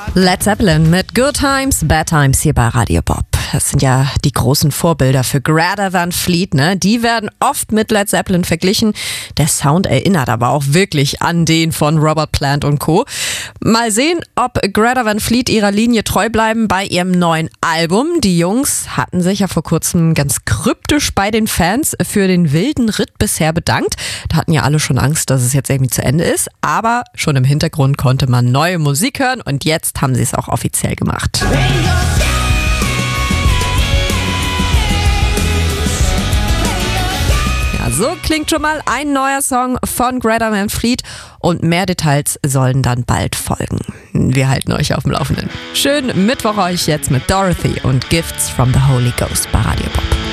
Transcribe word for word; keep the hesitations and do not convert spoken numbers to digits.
Led Zeppelin mit Good Times, Bad Times hier bei Radio Bob. Das sind ja die großen Vorbilder für Greta Van Fleet, ne? Die werden oft mit Led Zeppelin verglichen. Der Sound erinnert aber auch wirklich an den von Robert Plant und Co. Mal sehen, ob Greta Van Fleet ihrer Linie treu bleiben bei ihrem neuen Album. Die Jungs hatten sich ja vor kurzem ganz kryptisch bei den Fans für den wilden Ritt bisher bedankt. Da hatten ja alle schon Angst, dass es jetzt irgendwie zu Ende ist. Aber schon im Hintergrund konnte man neue Musik hören und jetzt haben sie es auch offiziell gemacht. Ja, so klingt schon mal ein neuer Song von Greta Van Fleet und mehr Details sollen dann bald folgen. Wir halten euch auf dem Laufenden. Schönen Mittwoch euch jetzt mit Dorothy und Gifts from the Holy Ghost bei Radio Bob.